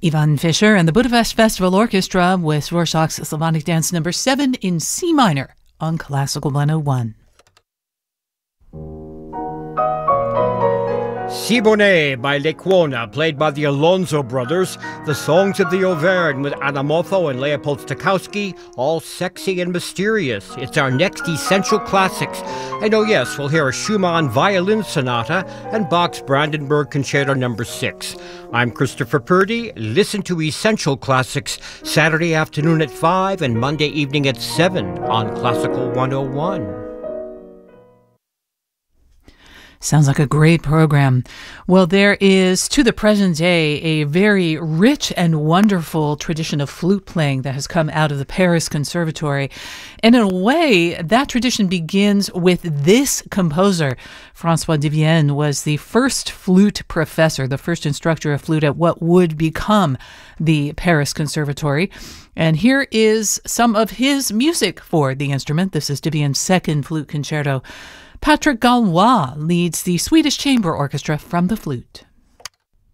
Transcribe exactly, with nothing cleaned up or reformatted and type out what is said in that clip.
Ivan Fischer and the Budapest Festival Orchestra with Rorschach's Slavonic Dance number seven in C minor on Classical one oh one. Siboney by Lecuona, played by the Alonso brothers. The Songs of the Auvergne with Anna Moffo and Leopold Stokowski, all sexy and mysterious. It's our next Essential Classics. And oh yes, we'll hear a Schumann violin sonata and Bach's Brandenburg Concerto number six. I'm Christopher Purdy. Listen to Essential Classics Saturday afternoon at five and Monday evening at seven on Classical one oh one. Sounds like a great program. Well, there is, to the present day, a very rich and wonderful tradition of flute playing that has come out of the Paris Conservatory. And in a way, that tradition begins with this composer. François Devienne was the first flute professor, the first instructor of flute at what would become the Paris Conservatory. And here is some of his music for the instrument. This is Devienne's second flute concerto. Patrick Gallois leads the Swedish Chamber Orchestra from the flute.